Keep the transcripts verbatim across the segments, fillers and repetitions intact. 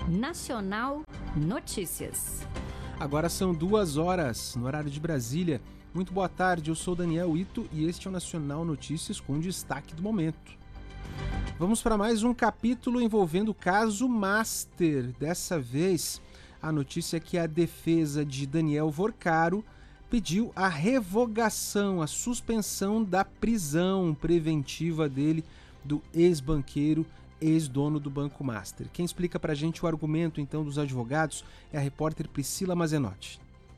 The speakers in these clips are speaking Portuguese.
Nacional Notícias. Agora são duas horas, no horário de Brasília. Muito boa tarde, eu sou Daniel Ito e este é o Nacional Notícias com destaque do momento. Vamos para mais um capítulo envolvendo o caso Master. Dessa vez, a notícia é que a defesa de Daniel Vorcaro pediu a revogação, a suspensão da prisão preventiva dele, do ex-banqueiro, ex-dono do Banco Master. Quem explica pra gente o argumento, então, dos advogados é a repórter Priscila Mazenotti.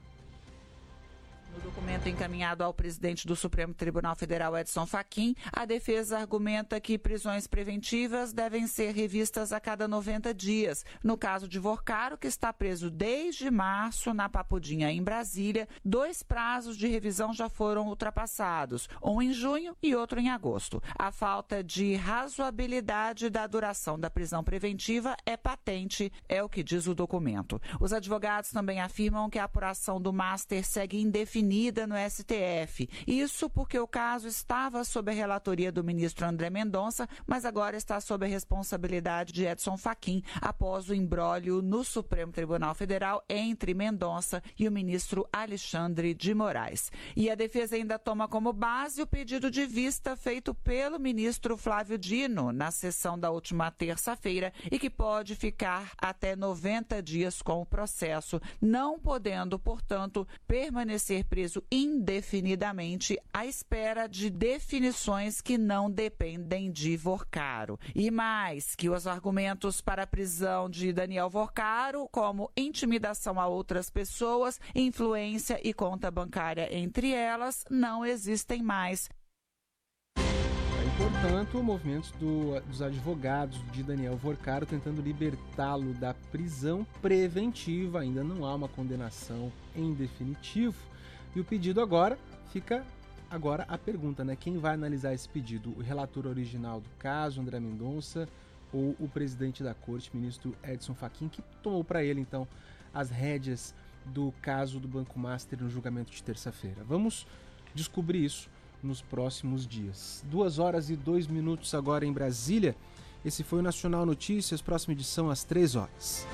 No documento encaminhado ao presidente do Supremo Tribunal Federal, Edson Fachin, a defesa argumenta que prisões preventivas devem ser revistas a cada noventa dias. No caso de Vorcaro, que está preso desde março na Papudinha, em Brasília, dois prazos de revisão já foram ultrapassados, um em junho e outro em agosto. A falta de razoabilidade da duração da prisão preventiva é patente, é o que diz o documento. Os advogados também afirmam que a apuração do Master segue indefinida no S T F. Isso porque o caso estava sob a relatoria do ministro André Mendonça, mas agora está sob a responsabilidade de Edson Fachin, após o imbróglio no Supremo Tribunal Federal entre Mendonça e o ministro Alexandre de Moraes. E a defesa ainda toma como base o pedido de vista feito pelo ministro Flávio Dino na sessão da última terça-feira e que pode ficar até noventa dias com o processo, não podendo, portanto, permanecer preso indefinidamente à espera de definições que não dependem de Vorcaro. E mais, que os argumentos para a prisão de Daniel Vorcaro, como intimidação a outras pessoas, influência e conta bancária entre elas, não existem mais. Portanto, movimentos do, dos advogados de Daniel Vorcaro tentando libertá-lo da prisão preventiva. Ainda não há uma condenação em definitivo. E o pedido agora fica agora a pergunta, né? Quem vai analisar esse pedido? O relator original do caso, André Mendonça, ou o presidente da corte, ministro Edson Fachin, que tomou para ele, então, as rédeas do caso do Banco Master no julgamento de terça-feira. Vamos descobrir isso nos próximos dias. Duas horas e dois minutos agora em Brasília. Esse foi o Nacional Notícias, próxima edição às três horas.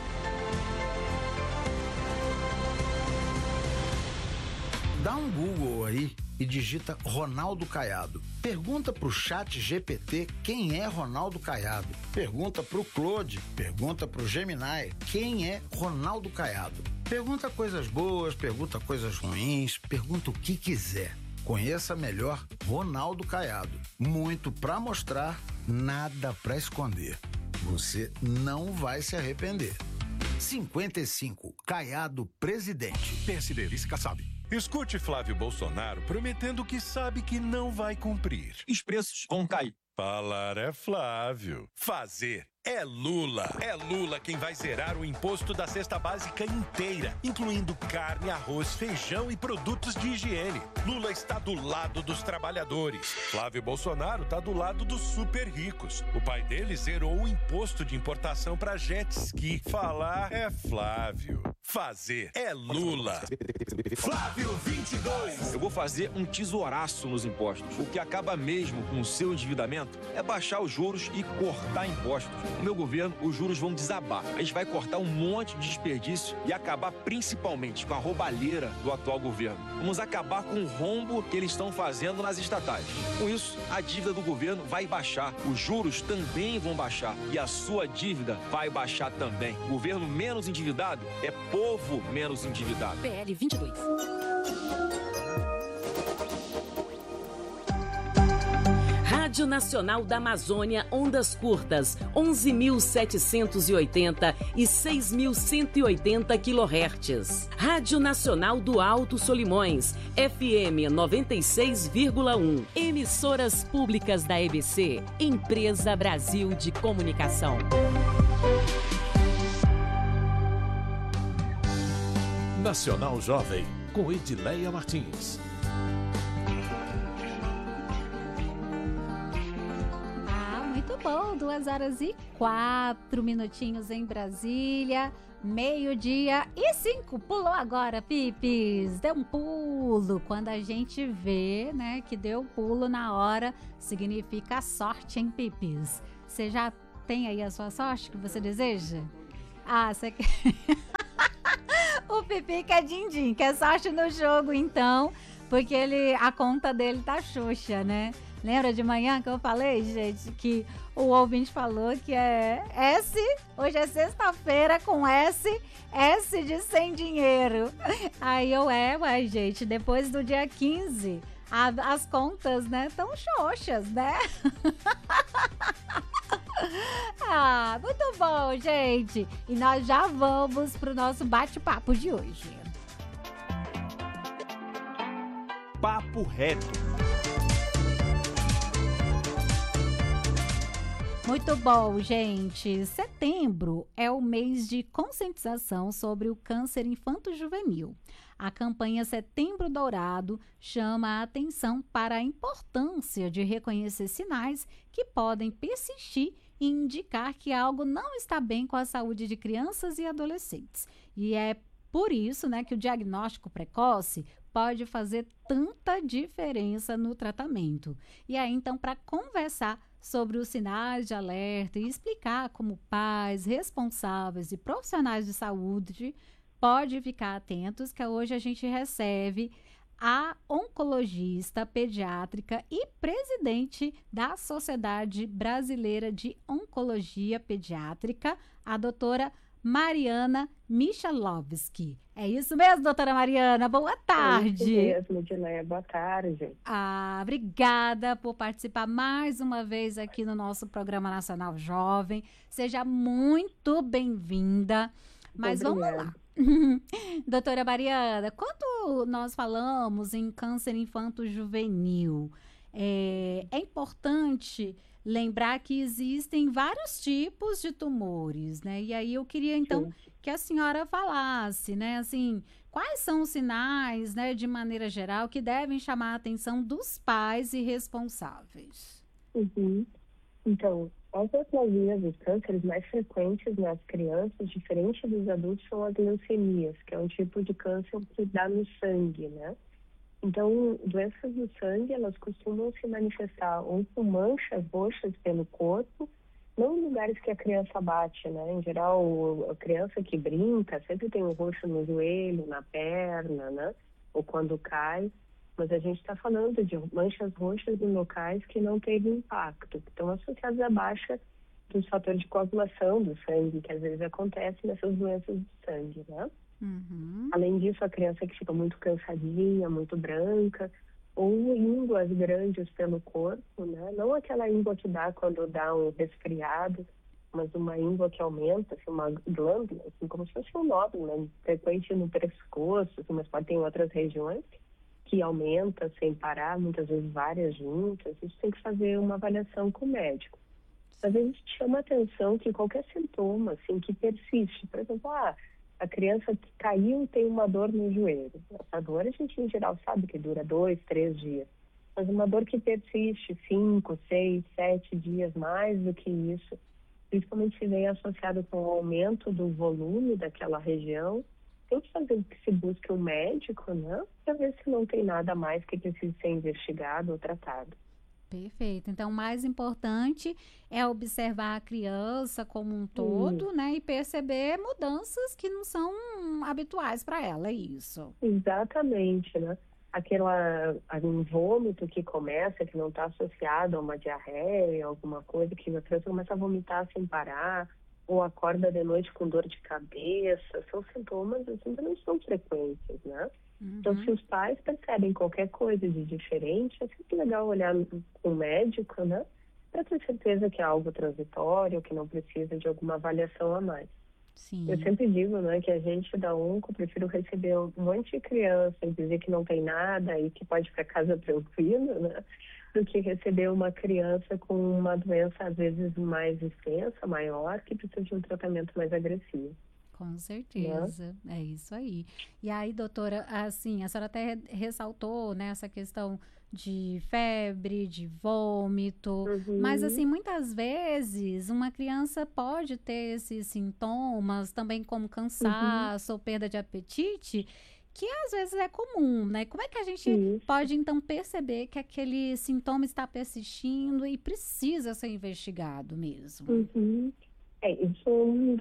Dá um Google aí e digita Ronaldo Caiado. Pergunta pro chat G P T quem é Ronaldo Caiado. Pergunta pro Claude, pergunta pro Gemini quem é Ronaldo Caiado. Pergunta coisas boas, pergunta coisas ruins, pergunta o que quiser. Conheça melhor Ronaldo Caiado. Muito pra mostrar, nada pra esconder. Você não vai se arrepender. cinquenta e cinco, Caiado presidente. P S D, vice Kassab. Escute Flávio Bolsonaro prometendo que sabe que não vai cumprir. Os preços vão cair. Falar é Flávio. Fazer é Lula. É Lula quem vai zerar o imposto da cesta básica inteira, incluindo carne, arroz, feijão e produtos de higiene. Lula está do lado dos trabalhadores. Flávio Bolsonaro está do lado dos super ricos. O pai dele zerou o imposto de importação para jet ski. Falar é Flávio. Fazer é Lula. Flávio vinte e dois. Eu vou fazer um tesouraço nos impostos. O que acaba mesmo com o seu endividamento é baixar os juros e cortar impostos. No meu governo, os juros vão desabar. A gente vai cortar um monte de desperdício e acabar principalmente com a roubalheira do atual governo. Vamos acabar com o rombo que eles estão fazendo nas estatais. Com isso, a dívida do governo vai baixar, os juros também vão baixar e a sua dívida vai baixar também. Governo menos endividado é povo menos endividado. P L vinte e dois. Rádio Nacional da Amazônia, ondas curtas, onze mil setecentos e oitenta e seis mil cento e oitenta quilohertz. Rádio Nacional do Alto Solimões, F M noventa e seis vírgula um. Emissoras públicas da E B C, Empresa Brasil de Comunicação. Nacional Jovem, com Edileia Martins. Bom, duas horas e quatro minutinhos em Brasília, meio-dia e cinco. Pulou agora, Pipis. Deu um pulo. Quando a gente vê, né, que deu pulo na hora, significa sorte, hein, Pipis? Você já tem aí a sua sorte que você deseja? Ah, você quer... O Pipi quer din-din, quer sorte no jogo, então, porque ele, a conta dele tá xoxa, né? Lembra de manhã que eu falei, gente, que o ouvinte falou que é S, hoje é sexta-feira com S, S de sem dinheiro. Aí eu, é, ué, gente, depois do dia quinze, a, as contas, né, tão xoxas, né? Ah, muito bom, gente. E nós já vamos pro nosso bate-papo de hoje. Papo reto. Muito bom, gente. Setembro é o mês de conscientização sobre o câncer infanto-juvenil. A campanha Setembro Dourado chama a atenção para a importância de reconhecer sinais que podem persistir e indicar que algo não está bem com a saúde de crianças e adolescentes. E é por isso, né, que o diagnóstico precoce pode fazer tanta diferença no tratamento. E aí, então, para conversar sobre os sinais de alerta e explicar como pais, responsáveis e profissionais de saúde podem ficar atentos, que hoje a gente recebe a oncologista pediátrica e presidente da Sociedade Brasileira de Oncologia Pediátrica, a doutora Mariana Michalovski. É isso mesmo, doutora Mariana? Boa tarde. É isso mesmo, Dileia. Boa tarde. Ah, obrigada por participar mais uma vez aqui no nosso Programa Nacional Jovem. Seja muito bem-vinda. Mas vamos lá. Doutora Mariana, quando nós falamos em câncer infanto-juvenil, é, é importante lembrar que existem vários tipos de tumores, né? E aí eu queria, então, Sim. que a senhora falasse, né? Assim, quais são os sinais, né, de maneira geral, que devem chamar a atenção dos pais e responsáveis? Uhum. Então, as neoplasias, os cânceres mais frequentes nas crianças, diferente dos adultos, são as leucemias, que é um tipo de câncer que dá no sangue, né? Então, doenças do sangue, elas costumam se manifestar ou com manchas roxas pelo corpo, não em lugares que a criança bate, né? Em geral, a criança que brinca sempre tem um roxo no joelho, na perna, né? Ou quando cai. Mas a gente está falando de manchas roxas em locais que não teve impacto, que estão associadas à baixa dos fatores de coagulação do sangue, que às vezes acontece nessas doenças do sangue, né? Uhum. Além disso, a criança que fica muito cansadinha, muito branca, ou ínguas grandes pelo corpo, né? Não aquela íngua que dá quando dá um resfriado, mas uma íngua que aumenta, assim, uma glândula, assim, como se fosse um nódulo, né? Frequente no pescoço, assim, mas pode ter em outras regiões, que aumenta sem parar, muitas vezes várias juntas. Isso tem que fazer uma avaliação com o médico. Às vezes chama a atenção que qualquer sintoma, assim, que persiste, por exemplo, ah, a criança que caiu tem uma dor no joelho. Essa dor a gente, em geral, sabe que dura dois, três dias. Mas uma dor que persiste cinco, seis, sete dias, mais do que isso, principalmente se vem associado com o aumento do volume daquela região, tem que fazer que se busque um médico, né? Para ver se não tem nada mais que precise ser investigado ou tratado. Perfeito. Então, o mais importante é observar a criança como um todo, hum. né? E perceber mudanças que não são habituais para ela, é isso? Exatamente, né? Aquela, um vômito que começa, que não está associado a uma diarreia, alguma coisa, que a criança começa a vomitar sem parar, ou acorda de noite com dor de cabeça, são sintomas assim que não são frequentes, né? Uhum. Então, se os pais percebem qualquer coisa de diferente, é sempre legal olhar com o médico, né? Para ter certeza que é algo transitório, que não precisa de alguma avaliação a mais. Sim. Eu sempre digo, né, que a gente da Onco prefiro receber um monte de criança e dizer que não tem nada e que pode ir para casa tranquilo, né? Do que receber uma criança com uma doença, às vezes, mais extensa, maior, que precisa de um tratamento mais agressivo. Com certeza, é isso aí. E aí, doutora, assim, a senhora até ressaltou, né, essa questão de febre, de vômito, uhum. mas assim, muitas vezes uma criança pode ter esses sintomas, também como cansaço uhum. ou perda de apetite, que às vezes é comum, né? Como é que a gente Isso. pode, então, perceber que aquele sintoma está persistindo e precisa ser investigado mesmo? Uhum. É, isso é um dos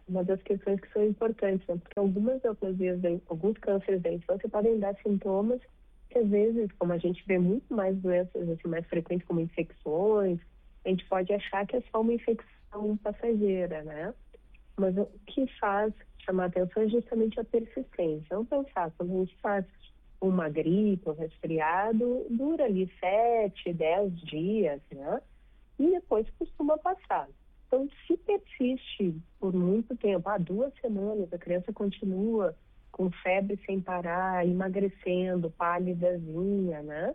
uma das questões que são importantes, né? Porque algumas neoplasias, alguns cânceres da infância podem dar sintomas que às vezes, como a gente vê muito mais doenças assim, mais frequentes como infecções, a gente pode achar que é só uma infecção passageira, né? Mas o que faz chamar atenção é justamente a persistência. Vamos pensar, quando a gente faz uma gripe, um resfriado, dura ali sete, dez dias, né? E depois costuma passar. Então, se persiste por muito tempo, há duas semanas, a criança continua com febre sem parar, emagrecendo, pálidazinha, né?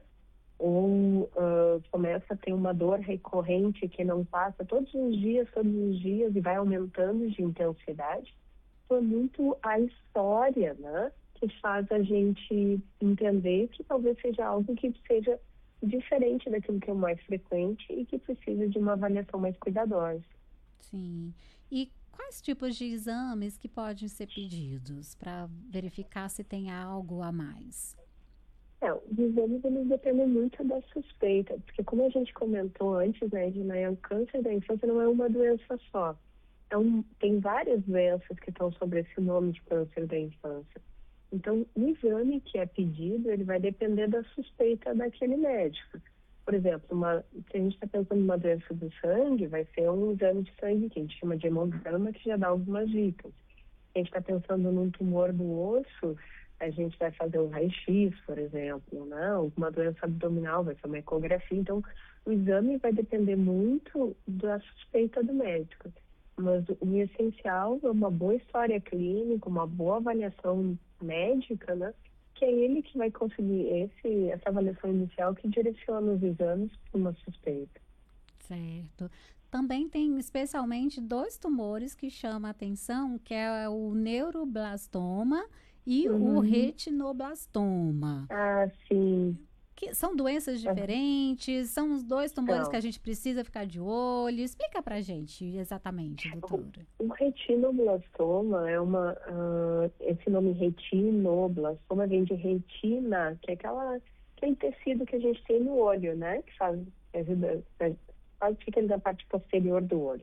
Ou uh, começa a ter uma dor recorrente que não passa todos os dias, todos os dias, e vai aumentando de intensidade. Então, é muito a história, né? Que faz a gente entender que talvez seja algo que seja diferente daquilo que é mais frequente e que precisa de uma avaliação mais cuidadosa. Sim. E quais tipos de exames que podem ser pedidos para verificar se tem algo a mais? É, os exames eles dependem muito da suspeita, porque como a gente comentou antes, né, Edna, o câncer da infância não é uma doença só. É um, tem várias doenças que estão sobre esse nome de câncer da infância. Então, o exame que é pedido, ele vai depender da suspeita daquele médico. Por exemplo, uma, se a gente está pensando em uma doença do sangue, vai ser um exame de sangue que a gente chama de hemograma, que já dá algumas dicas. Se a gente está pensando num tumor do osso, a gente vai fazer um raio-x, por exemplo, né? Alguma doença abdominal, vai ser uma ecografia. Então, o exame vai depender muito da suspeita do médico. Mas o essencial é uma boa história clínica, uma boa avaliação médica, né? Que é ele que vai conseguir esse, essa avaliação inicial que direciona os exames para uma suspeita. Certo. Também tem especialmente dois tumores que chamam a atenção, que é o neuroblastoma e uhum. o retinoblastoma. Ah, sim. Que são doenças diferentes, são os dois tumores Não. que a gente precisa ficar de olho. Explica pra gente exatamente, doutora. O, o retinoblastoma é uma... Uh, esse nome retinoblastoma vem de retina, que é aquela, aquele tecido que a gente tem no olho, né? Que faz, ajuda, faz fica na parte posterior do olho.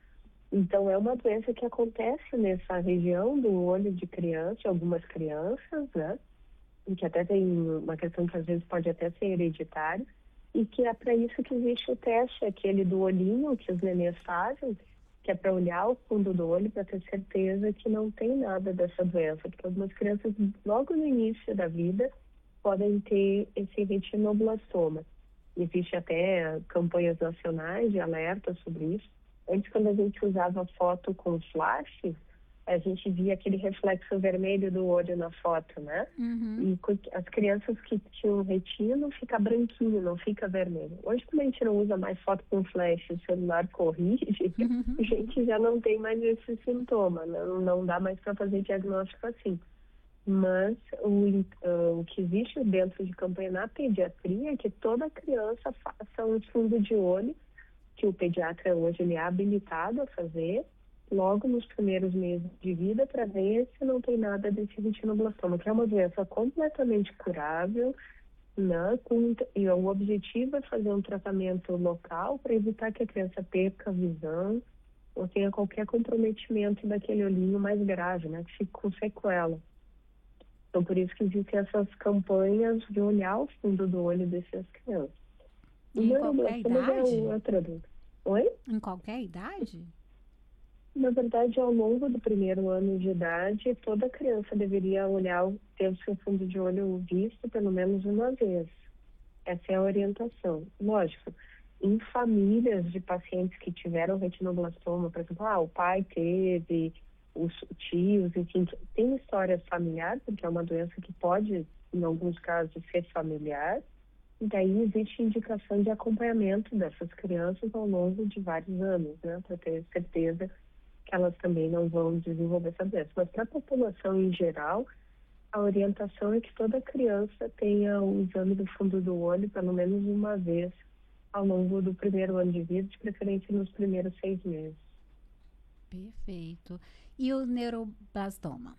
Então, é uma doença que acontece nessa região do olho de criança, algumas crianças, né? E que até tem uma questão que às vezes pode até ser hereditária, e que é para isso que existe o teste, aquele do olhinho que os nenês fazem, que é para olhar o fundo do olho para ter certeza que não tem nada dessa doença, porque algumas crianças, logo no início da vida, podem ter esse retinoblastoma. Existe até campanhas nacionais de alerta sobre isso. Antes, quando a gente usava foto com flash, a gente via aquele reflexo vermelho do olho na foto, né? Uhum. E as crianças que tinham retino fica branquinho, não fica vermelho. Hoje, como a gente não usa mais foto com flash, o celular corrige, uhum. a gente já não tem mais esse sintoma, não, não dá mais para fazer diagnóstico assim. Mas o, uh, o que existe dentro de campanha na pediatria é que toda criança faça um fundo de olho, que o pediatra hoje ele é habilitado a fazer, logo nos primeiros meses de vida, para ver se não tem nada desse retinoblastoma, que é uma doença completamente curável, né? Com, e o objetivo é fazer um tratamento local para evitar que a criança perca a visão ou tenha qualquer comprometimento daquele olhinho mais grave, né? Que fique com sequela. Então, por isso que existem essas campanhas de olhar o fundo do olho dessas crianças. Em qualquer idade? É outra dúvida. Oi? Em qualquer idade? Na verdade, ao longo do primeiro ano de idade, toda criança deveria olhar, ter o seu fundo de olho visto pelo menos uma vez. Essa é a orientação. Lógico, em famílias de pacientes que tiveram retinoblastoma, por exemplo, ah, o pai teve, os tios, enfim, tem história familiar, porque é uma doença que pode, em alguns casos, ser familiar. E daí existe indicação de acompanhamento dessas crianças ao longo de vários anos, né, para ter certeza que elas também não vão desenvolver essa doença. Mas para a população em geral, a orientação é que toda criança tenha o exame do fundo do olho pelo menos uma vez ao longo do primeiro ano de vida, de preferência nos primeiros seis meses. Perfeito. E o neuroblastoma?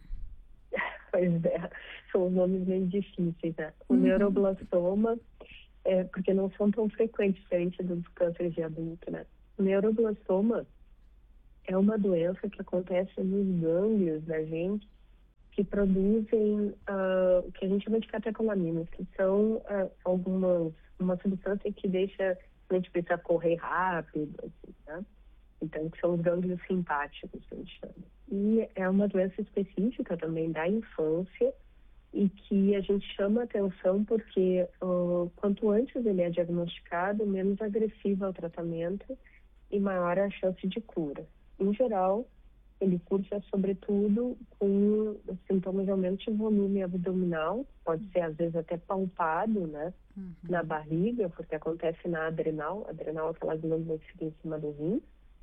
Pois é, são os nomes meio difíceis, né? O uhum. neuroblastoma, é, porque não são tão frequentes, diferente dos cânceres de adulto, né? O neuroblastoma é uma doença que acontece nos gânglios da gente, que produzem uh, o que a gente chama de catecolaminas, que são uh, algumas, uma substância que deixa a gente precisar correr rápido, assim, tá? Então, que são os gânglios simpáticos, que a gente chama. E é uma doença específica também da infância e que a gente chama atenção porque uh, quanto antes ele é diagnosticado, menos agressivo é o tratamento e maior é a chance de cura. Em geral, ele cursa sobretudo com sintomas de aumento de volume abdominal, pode ser às vezes até palpado, né, uhum. na barriga, porque acontece na adrenal, adrenal é aquela glândula que fica em cima do rim,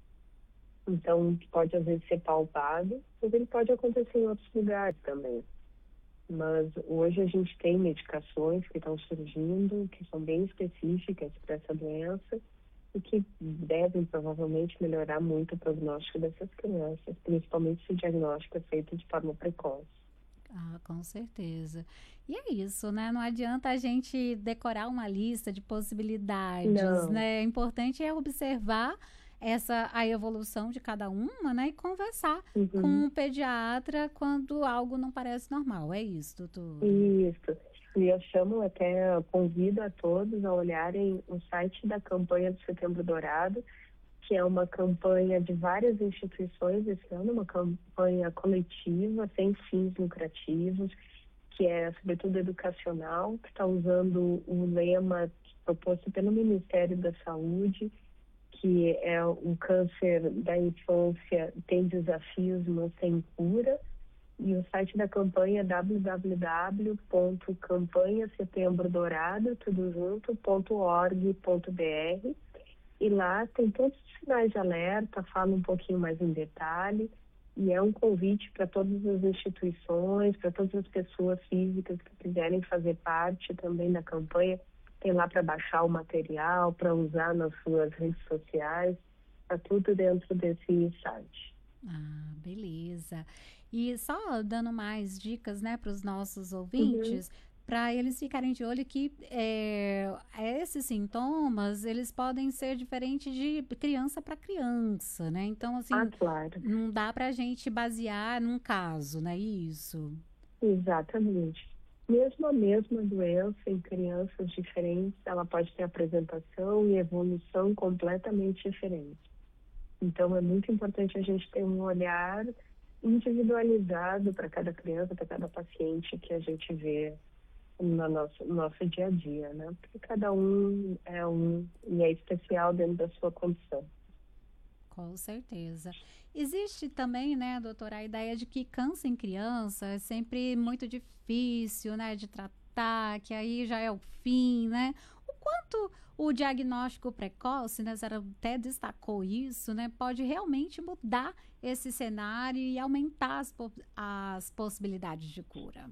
então pode às vezes ser palpado, mas ele pode acontecer em outros lugares também. Mas hoje a gente tem medicações que estão surgindo, que são bem específicas para essa doença, e que devem provavelmente melhorar muito o prognóstico dessas crianças, principalmente se o diagnóstico é feito de forma precoce. Ah, com certeza. E é isso, né? Não adianta a gente decorar uma lista de possibilidades, Não. né? O importante é observar essa, a evolução de cada uma, né? E conversar uhum. com o pediatra quando algo não parece normal. É isso, doutor? Isso. E eu chamo até, convido a todos a olharem o site da campanha do Setembro Dourado, que é uma campanha de várias instituições esse ano, uma campanha coletiva, sem fins lucrativos, que é sobretudo educacional, que está usando o lema proposto pelo Ministério da Saúde, que é o câncer da infância tem desafios, mas tem cura. E o site da campanha é w w w ponto campanha setembro dourado, tudo junto, ponto org ponto b r. E lá tem todos os sinais de alerta, fala um pouquinho mais em detalhe. E é um convite para todas as instituições, para todas as pessoas físicas que quiserem fazer parte também da campanha. Tem lá para baixar o material, para usar nas suas redes sociais. Está tudo dentro desse site. Ah, beleza. E só dando mais dicas, né, para os nossos ouvintes, uhum. para eles ficarem de olho que é, esses sintomas, eles podem ser diferentes de criança para criança, né? Então, assim, ah, claro. não dá para a gente basear num caso, né? Isso. Exatamente. Mesmo a mesma doença em crianças diferentes, ela pode ter apresentação e evolução completamente diferentes. Então, é muito importante a gente ter um olhar individualizado para cada criança, para cada paciente que a gente vê no nosso, no nosso dia a dia, né? Porque cada um é um e é especial dentro da sua condição. Com certeza. Existe também, né, doutora, a ideia de que câncer em criança é sempre muito difícil, né, de tratar, que aí já é o fim, né? O quanto o diagnóstico precoce, né, a senhora até destacou isso, né, pode realmente mudar esse cenário e aumentar as, as possibilidades de cura?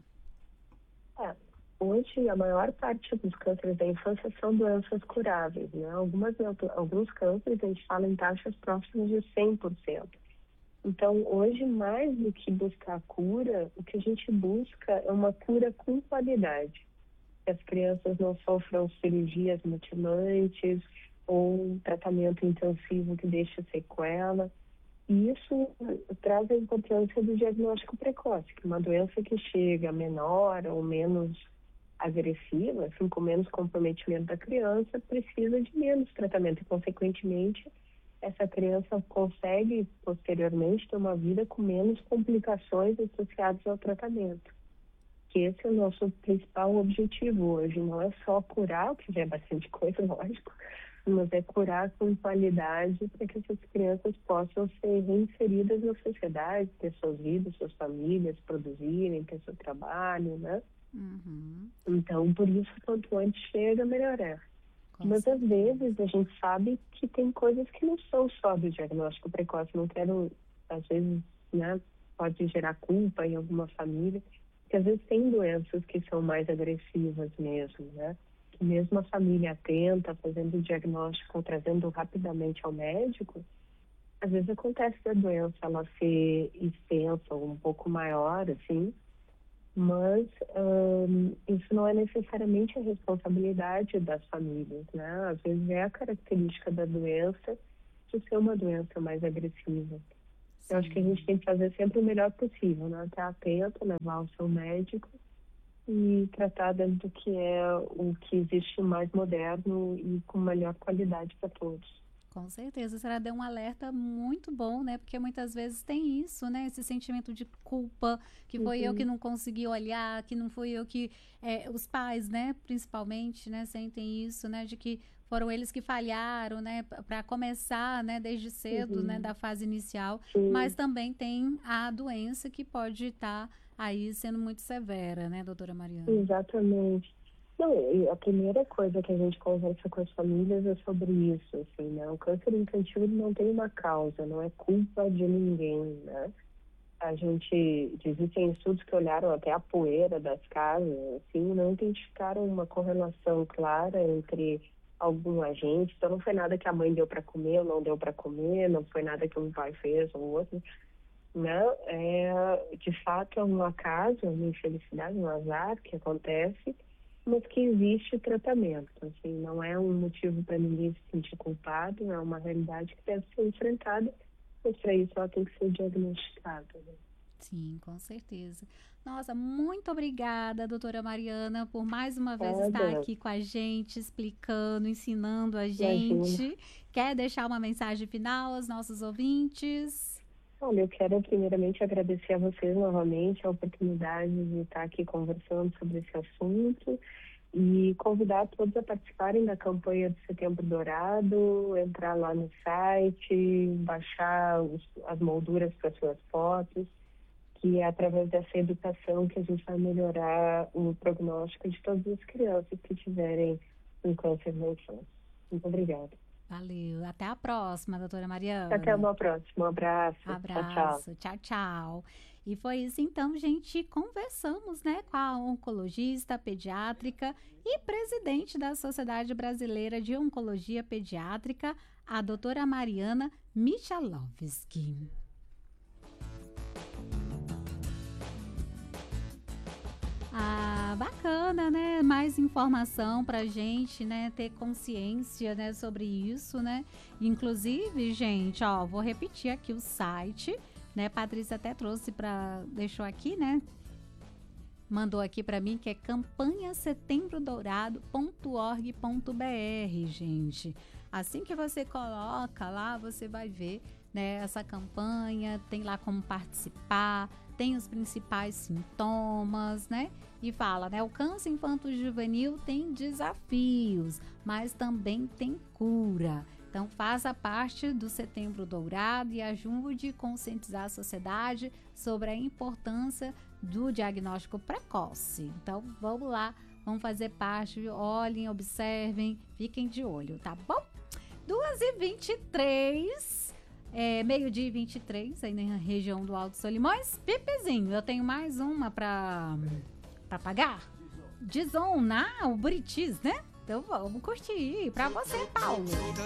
É, hoje a maior parte dos cânceres da infância são doenças curáveis, né? Algumas, alguns cânceres a gente fala em taxas próximas de cem por cento. Então, hoje, mais do que buscar a cura, o que a gente busca é uma cura com qualidade. Que as crianças não sofram cirurgias mutilantes ou um tratamento intensivo que deixa sequela. E isso traz a importância do diagnóstico precoce, que é uma doença que chega menor ou menos agressiva, assim, com menos comprometimento da criança, precisa de menos tratamento e, consequentemente, essa criança consegue, posteriormente, ter uma vida com menos complicações associadas ao tratamento. Que esse é o nosso principal objetivo hoje, não é só curar, que já é bastante coisa, lógico, mas é curar com qualidade para que essas crianças possam ser reinseridas na sociedade, ter suas vidas, suas famílias, produzirem, ter seu trabalho, né? Uhum. Então, por isso, quanto antes chega, melhor é. Mas, às vezes, a gente sabe que tem coisas que não são só do diagnóstico precoce. Não quero, às vezes, né, pode gerar culpa em alguma família, porque, às vezes, tem doenças que são mais agressivas mesmo, né? Que mesmo a família atenta, fazendo o diagnóstico, trazendo rapidamente ao médico, às vezes acontece a doença ela ser extensa ou um pouco maior, assim, mas hum, isso não é necessariamente a responsabilidade das famílias, né? Às vezes é a característica da doença de ser uma doença mais agressiva. Eu acho que a gente tem que fazer sempre o melhor possível, né? Estar atento, levar ao seu médico e tratar dentro do que é o que existe mais moderno e com melhor qualidade para todos. Com certeza, a senhora deu um alerta muito bom, né? Porque muitas vezes tem isso, né? Esse sentimento de culpa, que foi uhum. eu que não consegui olhar, que não fui eu que... É, os pais, né? Principalmente, né? Sentem isso, né? De que foram eles que falharam, né? Para começar, né? Desde cedo, uhum. né? Da fase inicial. Sim. Mas também tem a doença que pode estar aí sendo muito severa, né, doutora Mariana? Exatamente. Não, a primeira coisa que a gente conversa com as famílias é sobre isso, assim, né? O câncer infantil ele não tem uma causa, não é culpa de ninguém, né? A gente, existem estudos que olharam até a poeira das casas, assim, não identificaram uma correlação clara entre algum agente. Então não foi nada que a mãe deu para comer ou não deu para comer, não foi nada que um pai fez ou outro, né? É, de fato é um acaso, uma infelicidade, um azar que acontece, mas que existe tratamento, assim, não é um motivo para ninguém se sentir culpado, é uma realidade que deve ser enfrentada, mas para isso ela tem que ser diagnosticada. Né? Sim, com certeza. Nossa, muito obrigada, doutora Mariana, por mais uma vez é, estar Deus. aqui com a gente, explicando, ensinando a gente. Imagina. Quer deixar uma mensagem final aos nossos ouvintes? Olha, eu quero primeiramente agradecer a vocês novamente a oportunidade de estar aqui conversando sobre esse assunto e convidar todos a participarem da campanha do Setembro Dourado, entrar lá no site, baixar os, as molduras para suas fotos, que é através dessa educação que a gente vai melhorar o prognóstico de todas as crianças que tiverem um câncer na infância. Muito obrigada. Valeu. Até a próxima, doutora Mariana. Até uma próxima. Um abraço. Abraço. Tchau, tchau. tchau. E foi isso, então, gente. Conversamos, né, com a oncologista pediátrica e presidente da Sociedade Brasileira de Oncologia Pediátrica, a doutora Mariana Michalowski. Ah, bacana, né? Mais informação pra gente, né? Ter consciência, né? Sobre isso, né? Inclusive, gente, ó, vou repetir aqui o site, né? Patrícia até trouxe pra... deixou aqui, né? Mandou aqui pra mim, que é campanha setembro dourado ponto org ponto br, gente. Assim que você coloca lá, você vai ver, né? Essa campanha, tem lá como participar, tem os principais sintomas, né? E fala, né? O câncer infanto-juvenil tem desafios, mas também tem cura. Então, faça parte do Setembro Dourado e ajude a conscientizar a sociedade sobre a importância do diagnóstico precoce. Então, vamos lá, vamos fazer parte, olhem, observem, fiquem de olho, tá bom? duas e vinte e três, é, meio-dia e vinte e três, aí na região do Alto Solimões. Pipizinho, eu tenho mais uma para para pagar. Dizon, o Buritis, né? Então vamos curtir. Para você, Paulo.